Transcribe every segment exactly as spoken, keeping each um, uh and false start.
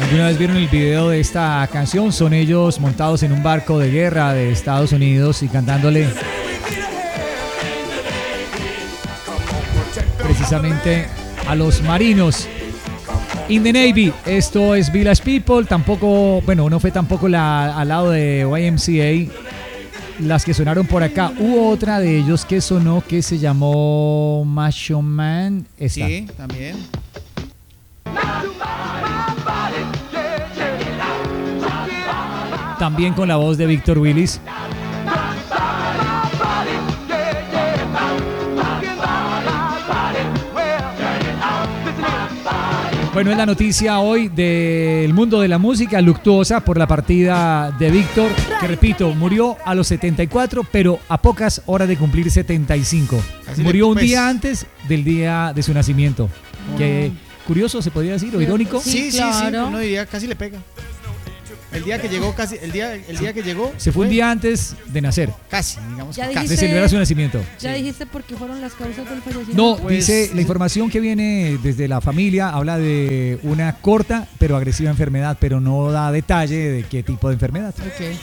¿Alguna vez vieron el video de esta canción? Son ellos montados en un barco de guerra de Estados Unidos y cantándole precisamente a los marinos. In the Navy, esto es Village People, tampoco, bueno, no fue tampoco la, al lado de Y M C A, las que sonaron por acá. Hubo otra de ellos que sonó que se llamó Macho Man. Esta. Sí, también. También con la voz de Víctor Willis. Bueno, es la noticia hoy del mundo de la música, luctuosa por la partida de Víctor, que repito, murió a los setenta y cuatro, pero a pocas horas de cumplir setenta y cinco. Así murió le, pues, un día antes del día de su nacimiento. Uh-huh. Que curioso se podría decir, o irónico. Sí, sí, sí, claro. Sí, uno diría casi le pega. El día que llegó, casi, el día, el día que llegó. Se fue un día antes de nacer. Casi, digamos. Ya dijiste, de celebrar su nacimiento. ¿Ya sí. dijiste por qué fueron las causas del fallecimiento? No, pues, dice, la información que viene desde la familia habla de una corta pero agresiva enfermedad, pero no da detalle de qué tipo de enfermedad. Okay.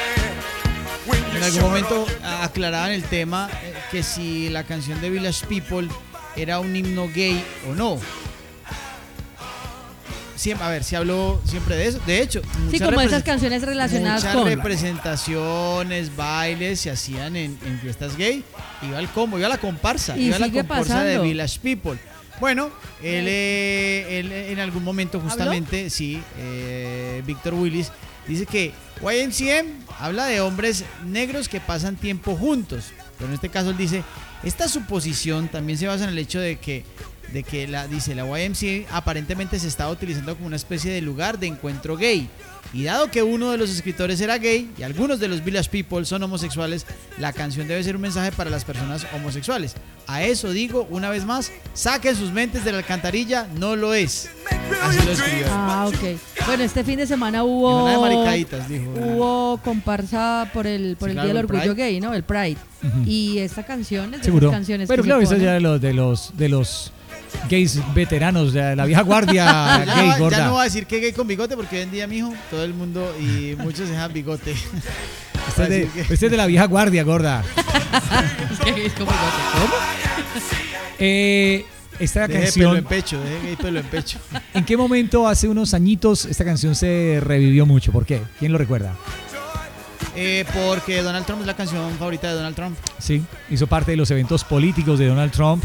En algún momento aclaraban el tema que si la canción de Village People era un himno gay o no. Siempre, a ver, se habló siempre de eso. De hecho, sí, como esas canciones relacionadas muchas con muchas representaciones, bailes se hacían en, en fiestas gay. Iba al combo, iba a la comparsa, y iba a la comparsa pasando. de Village People. Bueno, él, eh, él en algún momento justamente, ¿habló? sí, eh, Víctor Willis dice que Y M C A habla de hombres negros que pasan tiempo juntos. Pero en este caso él dice, esta suposición también se basa en el hecho de que de que la, dice, la Y M C A aparentemente se estaba utilizando como una especie de lugar de encuentro gay. Y dado que uno de los escritores era gay y algunos de los Village People son homosexuales, la canción debe ser un mensaje para las personas homosexuales. A eso digo, una vez más, saquen sus mentes de la alcantarilla, no lo es. Así lo escribió. Ah, ok. Bueno, este fin de semana hubo... de maricaditas, dijo. Hubo comparsa por el, por sí, el claro, Día del Orgullo Pride. Gay, ¿no? El Pride. Uh-huh. Y esta canción es de Seguro. Esas canciones Pero que claro, eso ya de los... De los, de los... gays veteranos, de la vieja guardia ya, gay no, gorda. Ya no voy a decir que gay con bigote porque hoy en día, mijo, todo el mundo y muchos dejan bigote. Este es, de, que... este es de la vieja guardia gorda. ¿Qué gay con bigote? ¿Cómo? Eh, esta deje canción. Pelo en pecho, deje gay pelo en pecho. ¿En qué momento hace unos añitos esta canción se revivió mucho? ¿Por qué? ¿Quién lo recuerda? Eh, porque Donald Trump es la canción favorita de Donald Trump. Sí, hizo parte de los eventos políticos de Donald Trump.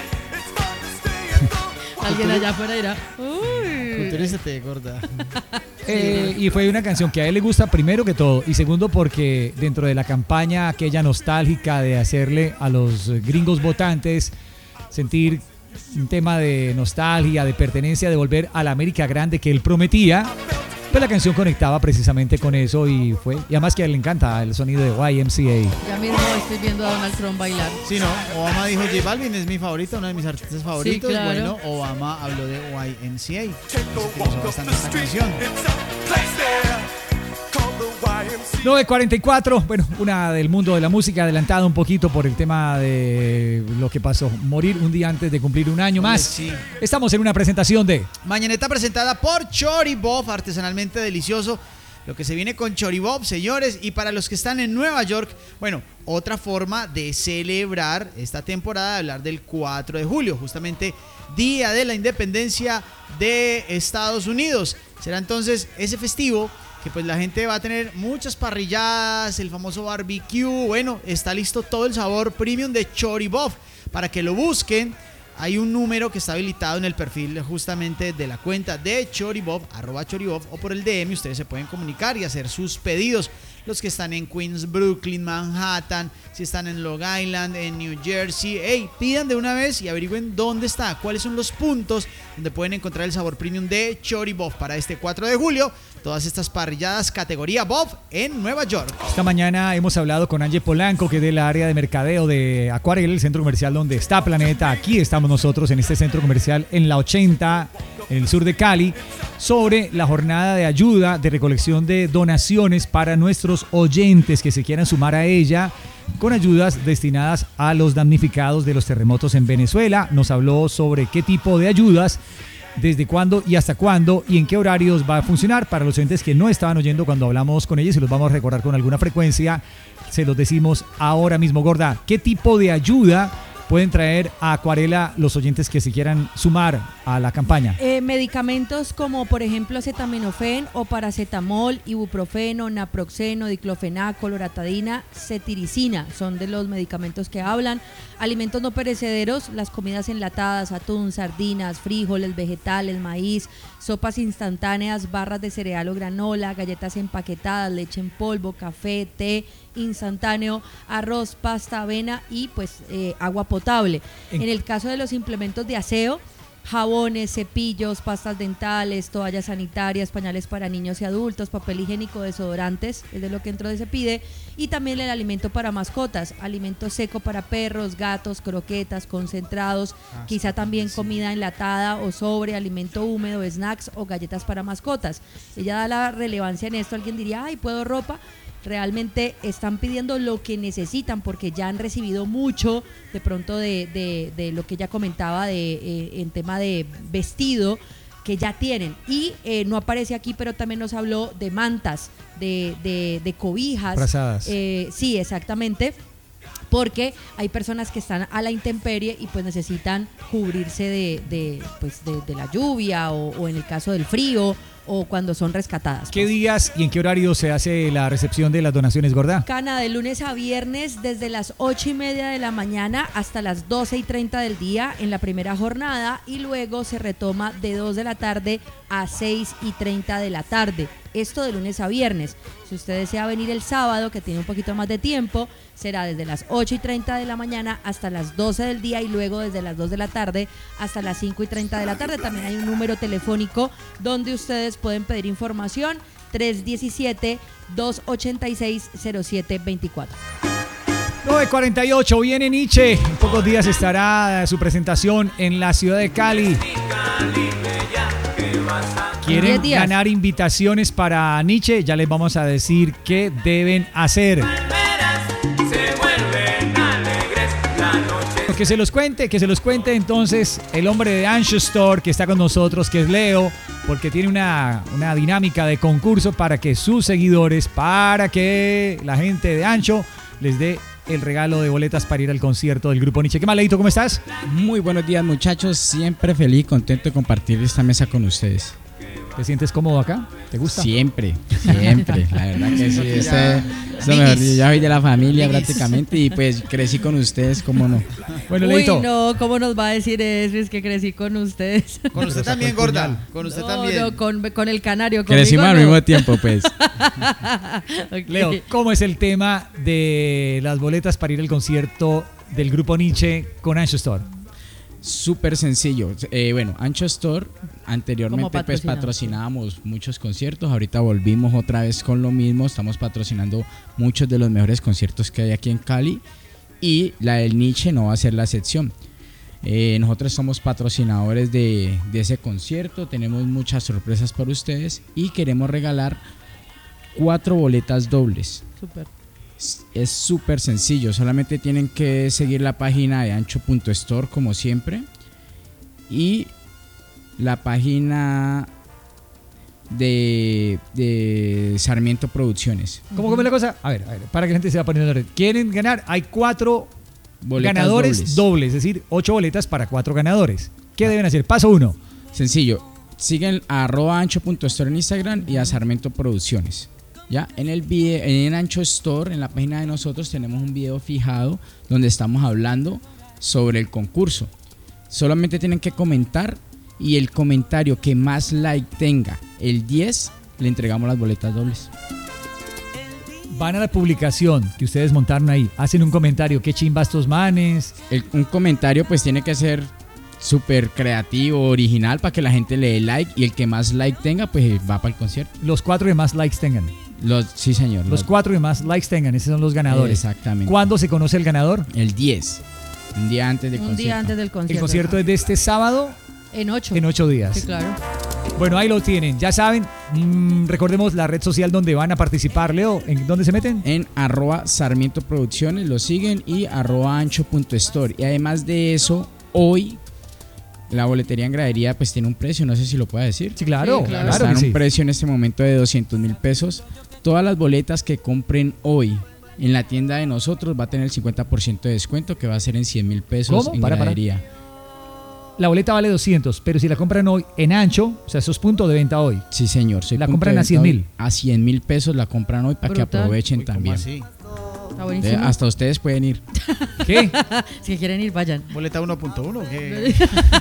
Alguien allá afuera dirá, uy. Culturízate, gorda. Eh, y fue una canción que a él le gusta primero que todo y segundo porque dentro de la campaña aquella nostálgica de hacerle a los gringos votantes sentir un tema de nostalgia, de pertenencia, de volver a la América grande que él prometía, pues la canción conectaba precisamente con eso y fue, y además que a él le encanta el sonido de Y M C A. Ya mismo estoy viendo a Donald Trump bailar. Sí, no, Obama dijo J Balvin es mi favorito, uno de mis artistas favoritos. Sí, claro. Bueno, Obama habló de Y M C A. Así que usó bastante esta canción. nueve cuarenta y cuatro, bueno, una del mundo de la música adelantada un poquito por el tema de lo que pasó, morir un día antes de cumplir un año más. Sí. Estamos en una presentación de Mañaneta bof por Choribof, artesanalmente delicioso. Lo que se viene con Choribof, señores, y para los que están en Nueva York, bueno, otra forma de celebrar esta temporada, de hablar del cuatro de julio, justamente Día de la Independencia de Estados Unidos. Será entonces ese festivo que pues la gente va a tener muchas parrilladas, el famoso barbecue. Bueno, está listo todo el sabor premium de Choribof para que lo busquen. Hay un número que está habilitado en el perfil justamente de la cuenta de Choribof, arroba Choribof, o por el D M ustedes se pueden comunicar y hacer sus pedidos. Los que están en Queens, Brooklyn, Manhattan, si están en Long Island, en New Jersey, hey, pidan de una vez y averigüen dónde está, cuáles son los puntos donde pueden encontrar el sabor premium de Choribof para este cuatro de julio. Todas estas parrilladas categoría Bof en Nueva York. Esta mañana hemos hablado con Angie Polanco, que es del área de mercadeo de Aquarel, el centro comercial donde está Planeta. Aquí estamos nosotros en este centro comercial en la ochenta, en el sur de Cali, sobre la jornada de ayuda, de recolección de donaciones para nuestros oyentes que se quieran sumar a ella, con ayudas destinadas a los damnificados de los terremotos en Venezuela. Nos habló sobre qué tipo de ayudas desde cuándo y hasta cuándo y en qué horarios va a funcionar. Para los oyentes que no estaban oyendo cuando hablamos con ellos y los vamos a recordar con alguna frecuencia, se los decimos ahora mismo. Gorda, ¿qué tipo de ayuda pueden traer a Acuarela los oyentes que se quieran sumar a la campaña? Eh, medicamentos como por ejemplo acetaminofén o paracetamol, ibuprofeno, naproxeno, diclofenaco, loratadina, cetiricina, son de los medicamentos que hablan. Alimentos no perecederos, las comidas enlatadas, atún, sardinas, frijoles, vegetales, maíz, sopas instantáneas, barras de cereal o granola, galletas empaquetadas, leche en polvo, café, té instantáneo, arroz, pasta, avena y pues eh, agua potable. En el caso de los implementos de aseo, jabones, cepillos, pastas dentales, toallas sanitarias, pañales para niños y adultos, papel higiénico, desodorantes, es de lo que dentro de se pide, y también el alimento para mascotas, alimento seco para perros, gatos, croquetas, concentrados, ah, quizá también comida enlatada o sobre, alimento húmedo, snacks o galletas para mascotas. Ella da la relevancia en esto. Alguien diría, ay, ¿puedo ropa? Realmente están pidiendo lo que necesitan porque ya han recibido mucho de pronto de, de, de lo que ella comentaba de, eh, en tema de vestido que ya tienen y eh, no aparece aquí, pero también nos habló de mantas, de, de, de cobijas, frazadas. Eh, sí, exactamente, porque hay personas que están a la intemperie y pues necesitan cubrirse de, de, pues de, de la lluvia o, o en el caso del frío o cuando son rescatadas. ¿Qué días y en qué horario se hace la recepción de las donaciones, Gorda? Cana, de lunes a viernes desde las ocho y media de la mañana hasta las doce y treinta del día en la primera jornada y luego se retoma de dos de la tarde a seis y treinta de la tarde. Esto de lunes a viernes. Si usted desea venir el sábado, que tiene un poquito más de tiempo, será desde las ocho y treinta de la mañana hasta las doce del día y luego desde las dos de la tarde hasta las cinco y treinta de la tarde. También hay un número telefónico donde ustedes pueden pedir información, tres uno siete, dos ocho seis, cero siete dos cuatro. nueve cuarenta y ocho, viene Nietzsche. En pocos días estará su presentación en la ciudad de Cali. ¿Quieren ganar invitaciones para Nietzsche? Ya les vamos a decir qué deben hacer. Que se los cuente, que se los cuente entonces el hombre de Ancho Store que está con nosotros, que es Leo, porque tiene una, una dinámica de concurso para que sus seguidores, para que la gente de Ancho les dé el regalo de boletas para ir al concierto del grupo Nietzsche. ¿Qué más, Leito? ¿Cómo estás? Muy buenos días, muchachos. Siempre feliz, contento de compartir esta mesa con ustedes. ¿Te sientes cómodo acá? ¿Te gusta? Siempre, siempre. La verdad que sí. Este, eso mejor dicho, ya soy de la familia prácticamente y pues crecí con ustedes, ¿cómo no? Bueno, Uy, Leito. no, ¿cómo nos va a decir eso? Es que crecí con ustedes. Con usted también, Gorda. Con usted no, también. No, con, con el canario. Crecimos al no. mismo tiempo, pues. Okay. Leo, ¿cómo es el tema de las boletas para ir al concierto del grupo Nietzsche con Ancho Store? Súper sencillo. Eh, bueno, Ancho Store anteriormente pues patrocinado. patrocinábamos muchos conciertos. Ahorita volvimos otra vez con lo mismo. Estamos patrocinando muchos de los mejores conciertos que hay aquí en Cali. Y la del Nietzsche no va a ser la excepción. Eh, nosotros somos patrocinadores de, de ese concierto. Tenemos muchas sorpresas para ustedes. Y queremos regalar cuatro boletas dobles. Súper. Es súper sencillo, solamente tienen que seguir la página de ancho punto store como siempre y la página de, de Sarmiento Producciones. ¿Cómo come la cosa? A ver, a ver, para que la gente se va poniendo en red. ¿Quieren ganar? Hay cuatro Boletas ganadores dobles. dobles, es decir, ocho boletas para cuatro ganadores. ¿Qué deben hacer? Paso uno. Sencillo, siguen a arroba ancho punto store en Instagram y a Sarmiento Producciones. Ya, en el video, en Ancho Store, en la página de nosotros tenemos un video fijado donde estamos hablando sobre el concurso. Solamente tienen que comentar y el comentario que más like tenga, el diez, le entregamos las boletas dobles. Van a la publicación que ustedes montaron ahí, hacen un comentario, qué chimba estos manes. El, un comentario pues tiene que ser súper creativo, original, para que la gente le dé like y el que más like tenga pues va para el concierto. Los cuatro que más likes tengan. Los, sí, señor. Los, los cuatro que más likes tengan, esos son los ganadores. Exactamente. ¿Cuándo se conoce el ganador? El diez, un día antes del un concierto. día antes del concierto. El concierto es de este sábado. En ocho. En ocho días. Sí, claro. Bueno, ahí lo tienen. Ya saben, mmm, recordemos la red social donde van a participar, Leo. ¿En dónde se meten? En arroba Sarmiento Producciones, lo siguen, y arroba ancho punto store. Y además de eso, hoy la boletería en gradería pues tiene un precio, no sé si lo puedo decir. Sí, claro, Sí, claro, Está que en un sí. precio en este momento de doscientos mil pesos. Todas las boletas que compren hoy en la tienda de nosotros va a tener el cincuenta por ciento de descuento, que va a ser en cien mil pesos ¿Cómo? en Para, para. gradería. La boleta vale doscientos, pero si la compran hoy en ancho, o sea, eso es punto de venta hoy. Sí, señor. soy La punto compran de a venta cien hoy. mil. A cien mil pesos la compran hoy para que Brutal. aprovechen Uy, ¿cómo también. así? Está Eh, buenísimo. hasta ustedes pueden ir. ¿Qué? Si quieren ir, vayan. ¿Boleta uno punto uno? ¿Qué?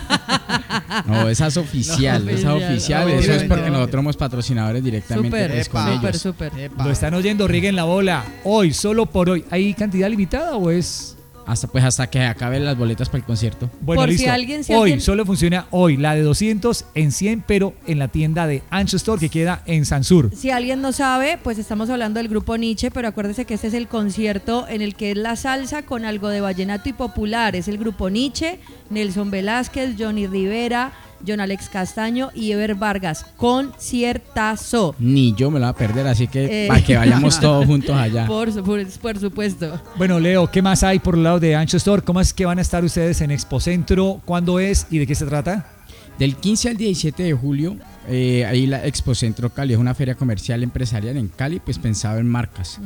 No, esa es oficial, No, esa es oficial. oficial. No, Eso es obviamente, porque obviamente. nosotros somos patrocinadores directamente Súper, pues, con Epa. súper, ellos. súper. Epa. Lo están oyendo, riguen la bola. Hoy, solo por hoy. ¿Hay cantidad limitada o es...? Hasta pues hasta que acaben las boletas para el concierto. Bueno, Por si listo. alguien- si hoy, alguien- solo funciona hoy. La de doscientos en cien, pero en la tienda de Ancho Store que queda en Sansur. Si alguien no sabe, pues estamos hablando del grupo Nietzsche, pero acuérdese que este es el concierto en el que es la salsa con algo de vallenato y popular. Es el grupo Nietzsche, Nelson Velázquez, Johnny Rivera, John Alex Castaño y Ever Vargas. Conciertazo. Ni yo me lo voy a perder, así que Eh. para que vayamos todos juntos allá. Por, su- por, por supuesto. Bueno, Leo, ¿qué más hay por el lado de Ancho Store? ¿Cómo es que van a estar ustedes en Expocentro? ¿Cuándo es y de qué se trata? Del quince al diecisiete de julio, eh, ahí la Expocentro Cali es una feria comercial empresarial en Cali, pues pensado en marcas.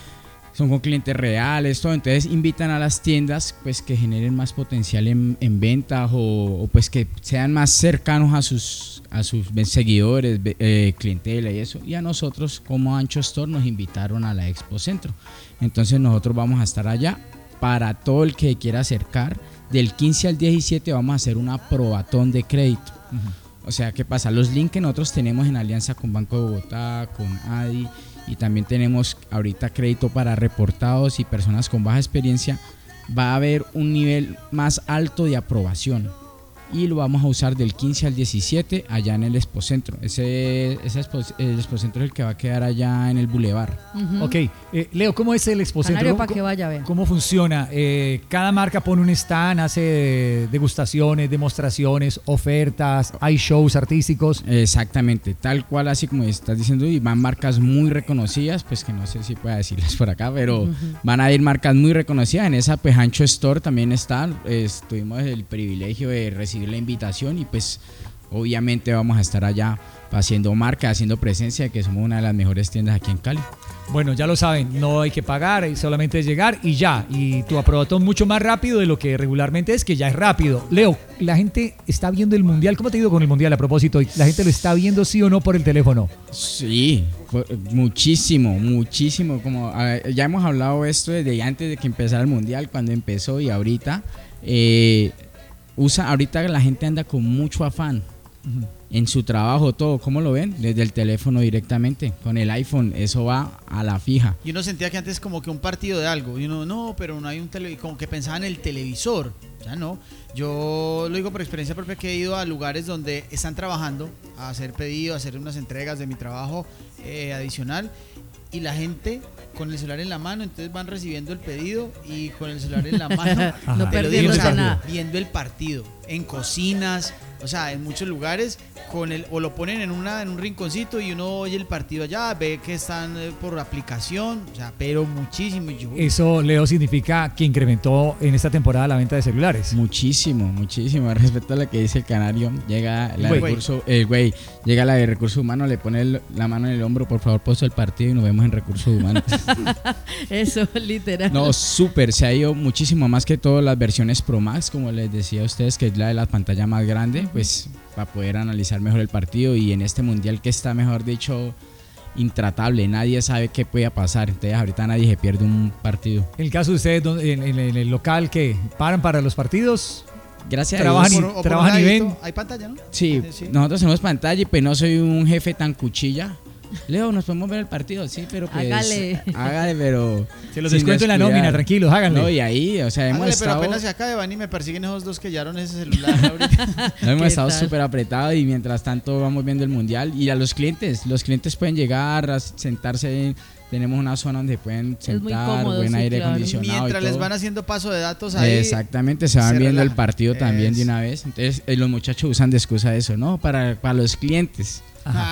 Son con clientes reales, todo. Entonces invitan a las tiendas pues que generen más potencial en, en ventas o, o, pues que sean más cercanos a sus, a sus seguidores, eh, clientela y eso. Y a nosotros como Ancho Store nos invitaron a la Expocentro. Entonces nosotros vamos a estar allá para todo el que quiera acercar. Del quince al diecisiete vamos a hacer una probatón de crédito. O sea, ¿qué pasa? Los links que nosotros tenemos en alianza con Banco de Bogotá, con A D I, y también tenemos ahorita crédito para reportados y personas con baja experiencia, va a haber un nivel más alto de aprobación. Y lo vamos a usar del quince al diecisiete allá en el Expocentro. Ese, ese expo, el Expocentro es el que va a quedar allá en el Boulevard. Ujú. Ok, eh, Leo, ¿cómo es el Expocentro? Canario, ¿Cómo- para que vaya, vea. ¿Cómo funciona? Eh, cada marca pone un stand, hace degustaciones, demostraciones, ofertas, hay shows artísticos. Exactamente, tal cual así como estás diciendo, y van marcas muy reconocidas, pues que no sé si pueda decirlas por acá, pero Ujú. van a ir marcas muy reconocidas. En esa pues Ancho Store también está, pues, tuvimos el privilegio de recibir la invitación y pues obviamente vamos a estar allá haciendo marca, haciendo presencia, que somos una de las mejores tiendas aquí en Cali. Bueno, ya lo saben, no hay que pagar, es solamente llegar y ya. Y tu aprobatón mucho más rápido de lo que regularmente es, que ya es rápido. Leo, la gente está viendo el Mundial. ¿Cómo te ha ido con el Mundial a propósito? ¿La gente lo está viendo sí o no por el teléfono? Sí, fu- muchísimo, muchísimo. Como a ver, ya hemos hablado esto desde antes de que empezara el mundial, cuando empezó y ahorita. Eh, usa, ahorita la gente anda con mucho afán en su trabajo, todo. ¿Cómo lo ven? Desde el teléfono directamente, con el iPhone, eso va a la fija. Y uno sentía que antes como que un partido de algo. Y uno, no, pero no hay un televisor. Como que pensaba en el televisor. Ya no. Yo lo digo por experiencia propia, que he ido a lugares donde están trabajando, a hacer pedidos, a hacer unas entregas de mi trabajo eh, adicional. Y la gente con el celular en la mano, entonces van recibiendo el pedido y con el celular en la mano, Ajá. No te lo digo, perdiéndose o sea, nada. viendo el partido en cocinas, o sea, en muchos lugares con el o lo ponen en una en un rinconcito y uno oye el partido allá, ve que están eh, por aplicación, o sea, pero muchísimo. Y yo, Eso, Leo, significa que incrementó en esta temporada la venta de celulares. Muchísimo, muchísimo. Respecto a lo que dice el canario, llega la de Güey. recurso, el güey, llega la de recursos humanos, le pone el- la mano en el hombro, por favor, puesto el partido y nos vemos en recursos humanos. Eso, literal. No, súper, se ha ido muchísimo más que todo las versiones Pro Max, como les decía a ustedes, que es la de la pantalla más grande, pues para poder analizar mejor el partido. Y en este mundial que está, mejor dicho, intratable, nadie sabe qué puede pasar, entonces ahorita nadie se pierde un partido. En el caso de ustedes, ¿dónde- en, en- en el local que paran para los partidos, Gracias a Trabajan Dios. y- por- o por trabajan un y ladito, ven. hay pantalla, ¿no? Sí, Sí. nosotros tenemos pantalla y pues no soy un jefe tan cuchilla. Leo, nos podemos ver el partido, sí, pero pues Hágale. hágale, pero se los sin descuento en la descuidar. nómina, tranquilos, háganle. No, y ahí, o sea, hemos Hágale, pero estado, apenas se acabe, van y me persiguen esos dos que llevaron ese celular ahorita. hemos ¿Qué estado tal? súper apretados y mientras tanto vamos viendo el mundial. Y a los clientes, los clientes pueden llegar a sentarse, tenemos una zona donde pueden muy sentar, cómodo, buen sí, aire claro. acondicionado. y Mientras les todo. van haciendo paso de datos ahí. Exactamente, se van se viendo el relajan. partido también Es- de una vez. Entonces, eh, los muchachos usan de excusa eso, ¿no? Para, para los clientes. Ah,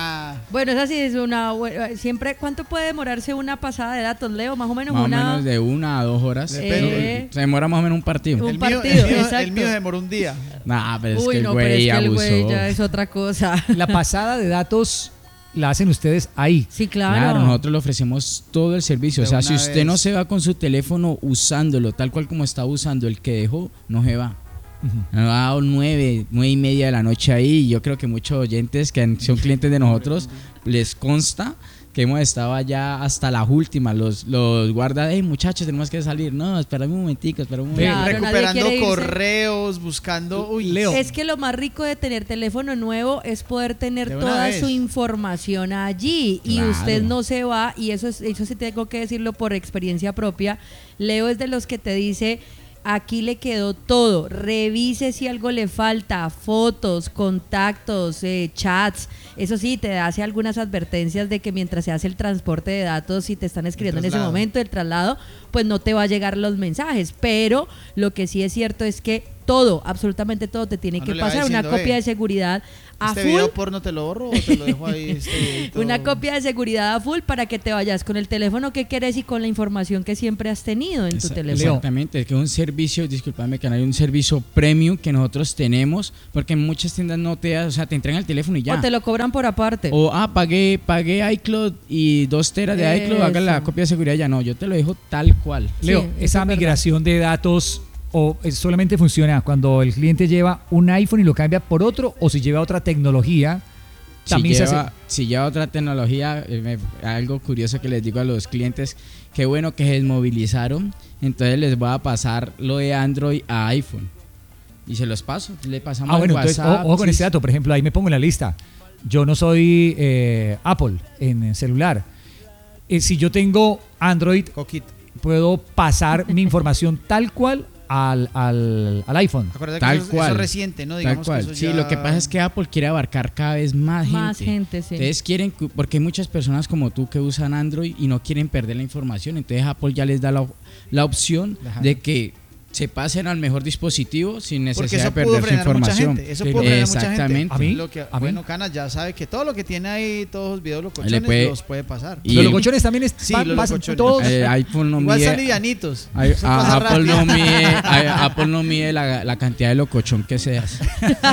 Bueno, esa sí es una bu- siempre. ¿Cuánto puede demorarse una pasada de datos, Leo? Más o menos Más o una. menos de una a dos horas. Depende. Se demora más o menos un partido. Un el, mío, partido, el, mío, exacto. el mío demoró un día. Nah, pero es Uy, que el no, pero es güey que el abusó. güey ya es otra cosa. La pasada de datos la hacen ustedes ahí. Sí, claro. Claro, nosotros le ofrecemos todo el servicio. De O sea, una si usted vez. no se va con su teléfono usándolo tal cual como está usando el que dejó, no se va. Nos ha dado nueve, nueve y media de la noche ahí. Y yo creo que muchos oyentes que han- son clientes de nosotros les consta que hemos estado allá hasta las últimas. Los, los guardas, hey muchachos, tenemos que salir. No, espérame un momentico, espérame un momentico. Claro, nadie Recuperando quiere irse. correos, buscando. Uy, Leo. Es que lo más rico de tener teléfono nuevo es poder tener De una toda vez. su información allí y Claro. usted no se va, y eso es, eso sí tengo que decirlo por experiencia propia. Leo es de los que te dice: aquí le quedó todo, revise si algo le falta, fotos, contactos, eh, chats. Eso sí, te hace algunas advertencias de que mientras se hace el transporte de datos, si te están escribiendo en ese traslado. momento, el traslado, pues no te va a llegar los mensajes. Pero lo que sí es cierto es que todo, absolutamente todo te tiene Ah, que no le va pasar una diciendo, copia "Eh, de seguridad a ¿este full, video porno te lo borro o te lo dejo ahí? Este videito?" una copia de seguridad a full para que te vayas con el teléfono que quieres y con la información que siempre has tenido en tu Esa- teléfono. Exactamente, es que es un servicio, discúlpame que no hay un servicio premium que nosotros tenemos, porque en muchas tiendas no te, da- o sea, te entregan el teléfono y ya. O te lo cobran por aparte. O, ah, pagué, pagué iCloud y dos teras de iCloud, haga la Eso. copia de seguridad. Ya no, yo te lo dejo tal cual. Leo, Sí, eso esa es verdad. migración de datos o es- solamente funciona cuando el cliente lleva un iPhone y lo cambia por otro, o si lleva otra tecnología, Si también se lleva, hace. si lleva otra tecnología, eh, me- algo curioso que les digo a los clientes, qué bueno que se desmovilizaron, entonces les voy a pasar lo de Android a iPhone. Y se los paso, le pasamos Ah, bueno, el entonces, WhatsApp. o- ojo con sí, este dato. Por ejemplo, ahí me pongo en la lista. Yo no soy eh, Apple en celular. Eh, si yo tengo Android, Coquito. puedo pasar mi información tal cual al, al, al iPhone. Acuérdate Tal que eso, cual. eso es reciente, ¿no? Tal Digamos cual. que eso Sí, ya- lo que pasa es que Apple quiere abarcar cada vez más gente. Más gente, sí. Entonces quieren, cu- porque hay muchas personas como tú que usan Android y no quieren perder la información. Entonces Apple ya les da la, la opción Ajá. de que se pasen al mejor dispositivo sin Porque necesidad eso de pudo perder su frenar mucha información. gente. Eso pudo frenar mucha gente. Exactamente. ¿A mí? Lo que, ¿A mí? bueno, Canas ya sabe que todo lo que tiene ahí, todos los videos locochones, Le puede- los puede pasar. Y los el- locochones también es- Sí, pa- los pasan locochones. todos. Eh, iPhone no Igual mide, son livianitos. Ay- Eso a- pasa Apple, rápido. no mide, a- Apple no mide la, la cantidad de locochón que seas.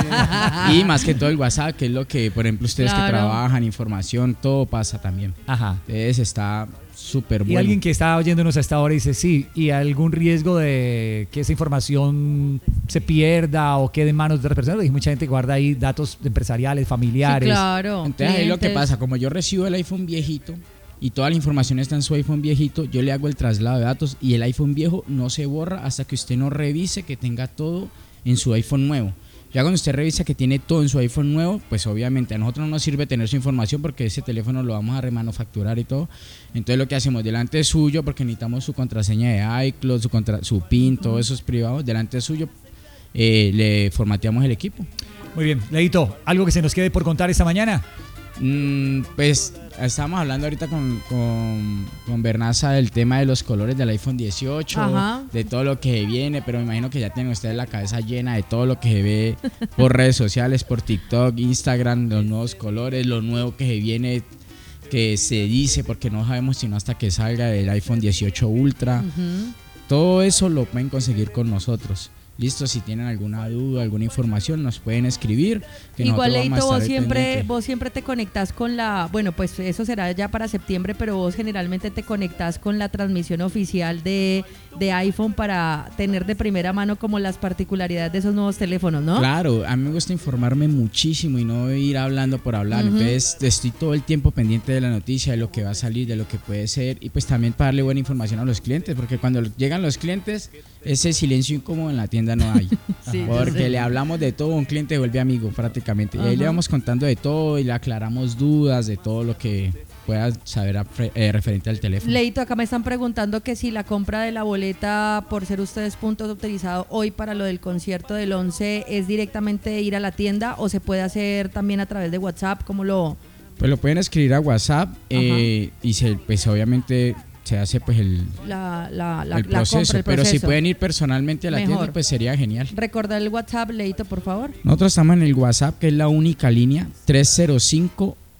Y más que todo el WhatsApp, que es lo que, por ejemplo, ustedes que Claro. trabajan, información, todo pasa también. Ajá. Entonces está súper Y bueno. alguien que está oyéndonos hasta ahora dice, sí, y algún riesgo de que esa información se pierda o quede en manos de otras personas. Y mucha gente guarda ahí datos empresariales, Sí, familiares. claro. Entonces ahí lo que clientes. pasa, como yo recibo el iPhone viejito y toda la información está en su iPhone viejito, yo le hago el traslado de datos y el iPhone viejo no se borra hasta que usted no revise que tenga todo en su iPhone nuevo. Ya cuando usted revisa que tiene todo en su iPhone nuevo, pues obviamente a nosotros no nos sirve tener su información porque ese teléfono lo vamos a remanufacturar y todo. Entonces lo que hacemos delante suyo, porque necesitamos su contraseña de iCloud, su, contra- su PIN, todo eso es privado, delante suyo eh, le formateamos el equipo. Muy bien, Leito, ¿algo que se nos quede por contar esta mañana? Mm, pues estábamos hablando ahorita con, con, con Bernaza del tema de los colores del iPhone dieciocho, Ajá. de todo lo que viene, pero me imagino que ya tienen ustedes la cabeza llena de todo lo que se ve por redes sociales, por TikTok, Instagram, los nuevos colores, lo nuevo que se viene, que se dice, porque no sabemos sino hasta que salga el iPhone dieciocho Ultra. Ujú. Todo eso lo pueden conseguir con nosotros. Listo, si tienen alguna duda, alguna información, nos pueden escribir. Que Igual, nosotros vamos a Leito, estar vos ahí siempre, pendiente. vos siempre te conectás con la, bueno, pues eso será ya para septiembre, pero vos generalmente te conectás con la transmisión oficial de, de iPhone para tener de primera mano como las particularidades de esos nuevos teléfonos, ¿no? Claro, a mí me gusta informarme muchísimo y no ir hablando por hablar. Ujú. Entonces estoy todo el tiempo pendiente de la noticia, de lo que va a salir, de lo que puede ser y pues también para darle buena información a los clientes, porque cuando llegan los clientes, ese silencio incómodo en la tienda no hay. Sí, yo Porque sé. le hablamos de todo, un cliente se vuelve amigo prácticamente. Y ahí Ajá. le vamos contando de todo y le aclaramos dudas de todo lo que pueda saber a fre- eh, referente al teléfono. Leito, acá me están preguntando que si la compra de la boleta por ser ustedes puntos autorizados hoy para lo del concierto del once es directamente ir a la tienda o se puede hacer también a través de WhatsApp, como lo... Pues lo pueden escribir a WhatsApp eh, y se, pues obviamente se hace pues el, La, la, la, el la proceso, compra, el pero si proceso. pueden ir personalmente a la Mejor. tienda, pues sería genial. Recordar el WhatsApp, Leito, por favor. Nosotros estamos en el WhatsApp, que es la única línea, tres cero cinco,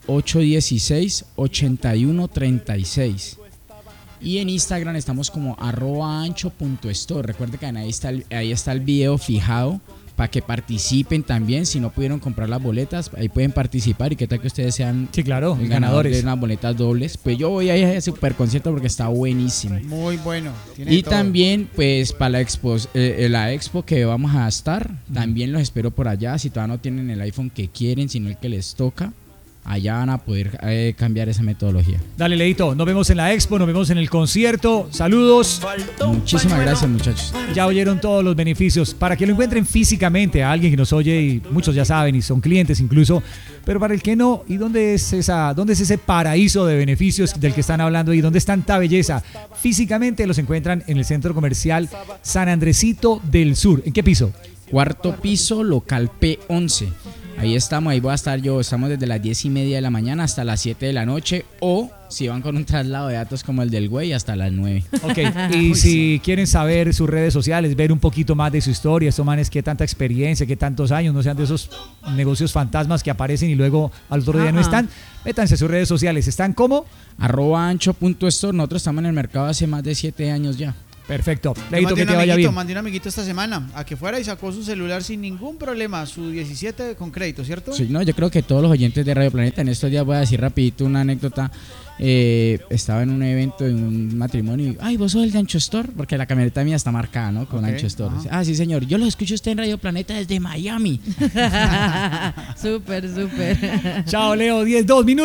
ocho uno seis, ocho uno tres seis. Y en Instagram estamos como arroba ancho punto store. Recuerden que ahí está el, ahí está el video fijado para que participen también. Si no pudieron comprar las boletas, ahí pueden participar. Y qué tal que ustedes sean Sí, claro, el ganador ganadores. de unas boletas dobles. Pues yo voy a ir a ese super concierto porque está buenísimo. Muy bueno. tiene Y todo. también, pues, para la expo, eh, la expo que vamos a estar, también los espero por allá. Si todavía no tienen el iPhone que quieren, sino el que les toca, allá van a poder eh, cambiar esa metodología. Dale, Leito, nos vemos en la expo, nos vemos en el concierto. Saludos. Muchísimas gracias, muchachos. Ya oyeron todos los beneficios. Para que lo encuentren físicamente a alguien que nos oye, y muchos ya saben y son clientes incluso, pero para el que no, ¿y dónde es esa, dónde es ese paraíso de beneficios del que están hablando y dónde es tanta belleza? Físicamente los encuentran en el centro comercial San Andresito del Sur. ¿En qué piso? Cuarto piso, local P once. Ahí estamos, ahí voy a estar yo. Estamos desde las diez y media de la mañana hasta las siete de la noche. O si van con un traslado de datos como el del güey, hasta las nueve. Ok, y si quieren saber sus redes sociales, ver un poquito más de su historia, estos manes, qué tanta experiencia, qué tantos años, no sean de esos negocios fantasmas que aparecen y luego al otro día no Ajá. están, métanse a sus redes sociales. ¿Están como? Arroba ancho punto store. Nosotros estamos en el mercado hace más de siete años ya. Perfecto. Yo Leito, mandé que un te vaya amiguito, bien. mandé un amiguito esta semana a que fuera y sacó su celular sin ningún problema, su diecisiete con crédito, ¿cierto? Sí, no, yo creo que todos los oyentes de Radio Planeta, en estos días voy a decir rapidito una anécdota. Eh, estaba en un evento, en un matrimonio y, ay, vos sos el de Ancho Store, porque la camioneta mía está marcada, ¿no? Con Ok, Ancho Store. ajá. Dice, ah, sí, señor, yo lo escucho usted en Radio Planeta desde Miami. Súper, súper. Chao, Leo, diez, dos minutos.